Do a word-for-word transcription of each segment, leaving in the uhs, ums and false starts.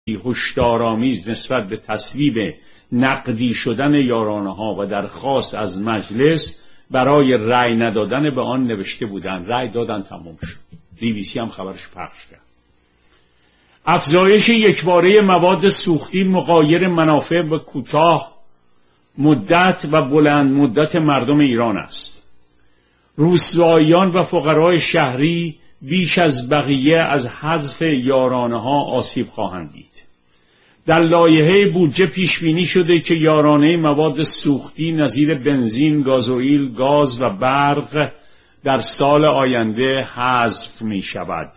هشدارآمیز نسبت به تصویب نقدی شدن یارانه ها و درخواست از مجلس برای رأی ندادن به آن نوشته بودند. رأی دادن، تمام شد. بی بی سی هم خبرش پخش کرد. افزایش یکباره مواد سوختی مغایر منافع و کوتاه مدت و بلند مدت مردم ایران است. روستاییان و فقرای شهری بیش از بقیه از حذف یارانه ها آسیب خواهند دید. در لایحه بودجه پیش بینی شده که یارانه مواد سوختی نظیر بنزین، گازوئیل، گاز و برق در سال آینده حذف می شود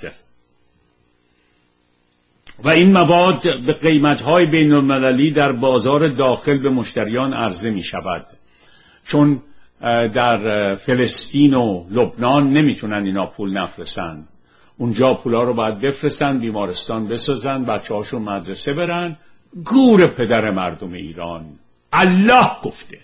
و این مواد به قیمت‌های بین‌المللی در بازار داخل به مشتریان عرضه می شود، چون در فلسطین و لبنان نمیتونن اینا پول نفرستن. اونجا پولا رو باید بفرستن، بیمارستان بسازن، بچه هاشون مدرسه برن. گور پدر مردم ایران، الله گفته.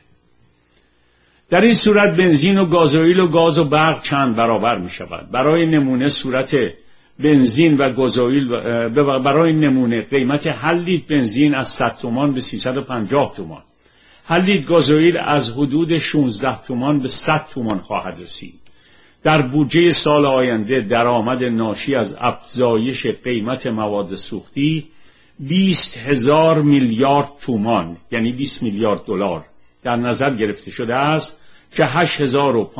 در این صورت بنزین و گازوئیل و گاز و برق چند برابر می شود. برای نمونه صورت بنزین و گازوئیل برای نمونه قیمت هر لیتر بنزین از صد تومان به سیصد و پنجاه تومان، هر لیتر گازوئیل از حدود شانزده تومان به صد تومان خواهد رسید. در بودجه سال آینده درآمد ناشی از افزایش قیمت مواد سوختی بیست هزار میلیارد تومان، یعنی بیست میلیارد دلار در نظر گرفته شده است که هشت هزار و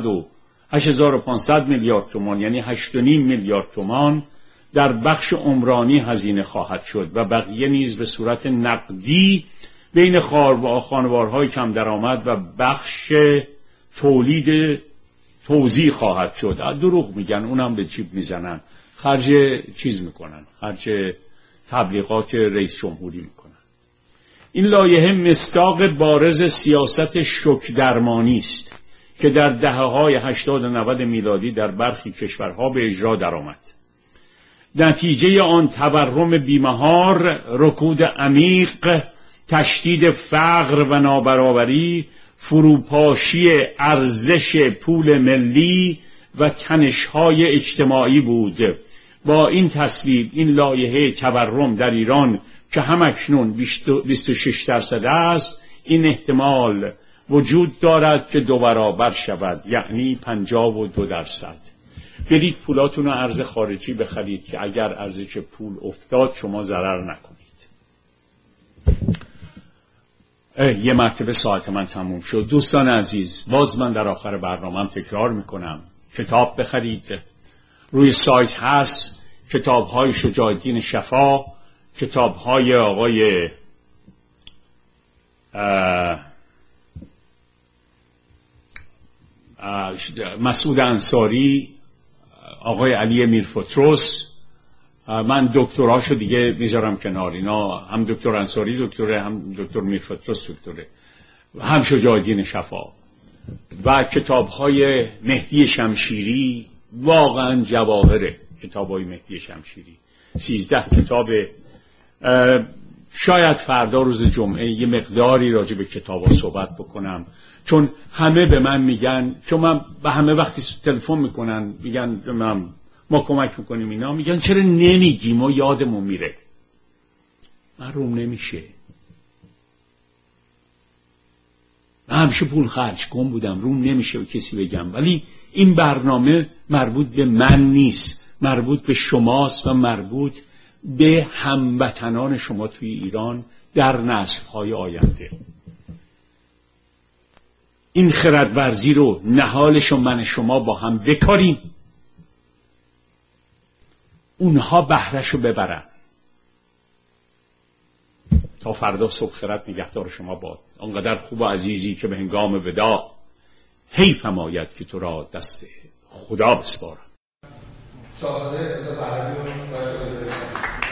پانصد میلیارد تومان، یعنی هشت و نیم میلیارد تومان در بخش عمرانی هزینه خواهد شد و بقیه نیز به صورت نقدی بین خانوارهای کم درآمد و بخش تولید توزیع خواهد شد. دروغ میگن، اونم به جیب میزنن، خرج چیز میکنن، خرج تبلیغات رئیس جمهوری میکنن. این لایحه مصداق بارز سیاست شوک درمانی است که در دهه‌های هشتاد و نود میلادی در برخی کشورها به اجرا درآمد. نتیجه آن تورم بیمهار، رکود عمیق، تشدید فقر و نابرابری، فروپاشی ارزش پول ملی و تنش‌های اجتماعی بود. با این تصویب این لایحه تورم در ایران که همکنون بیست و شش درصد است، این احتمال وجود دارد که دو برابر شود، یعنی پنجاه و دو درصد. برید پولاتون رو ارز خارجی بخرید که اگر ارزش پول افتاد شما ضرر نکنید. یه مرتبه ساعت من تموم شد. دوستان عزیز، باز من در آخر برنامه‌ام تکرار میکنم، کتاب بخرید. روی سایت هست کتاب‌های شجاع الدین شفا، کتاب‌های آقای مسعود انصاری، آقای علی میرفتروس. من دکتراشو دیگه میذارم کنار، اینا هم دکتر انصاری دکتره، هم دکتر میرفتروس دکتره، هم شجاع الدین شفا. و کتاب‌های مهدی شمشیری واقعا جواهره. کتاب‌های مهدی شمشیری سیزده کتابه. شاید فردا روز جمعه یه مقداری راجع به کتابا صحبت بکنم، چون همه به من میگن، چون من به همه وقتی تلفن میکنن میگن من ما کمک میکنیم، اینا میگن چرا نمیگی، ما یادمون میره. من روم نمیشه، من همیشه پول خرج کن بودم، روم نمیشه و کسی بگم. ولی این برنامه مربوط به من نیست، مربوط به شماست و مربوط به هموطنان شما توی ایران در نسل‌های آینده. این خردورزی رو نهالش و من شما با هم بکاریم، اونها بهره‌شو ببرن. تا فردا صبح خرد نگهدار شما باد. آنقدر خوب و عزیزی که به هنگام وداع حیفم آید که تو را دست خدا بسپارم.